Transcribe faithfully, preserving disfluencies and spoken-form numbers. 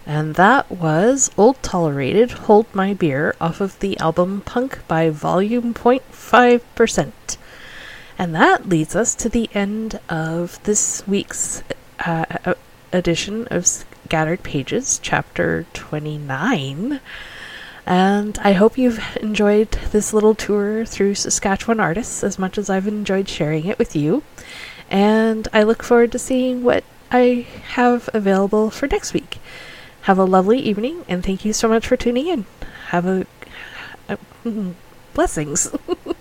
And that was Old Tolerated, Hold My Beer off of the album Punk by Volume point five percent. And that leads us to the end of this week's uh, edition of Scattered Pages, Chapter twenty-nine. And I hope you've enjoyed this little tour through Saskatchewan artists as much as I've enjoyed sharing it with you. And I look forward to seeing what I have available for next week. Have a lovely evening, and thank you so much for tuning in. Have a... a blessings.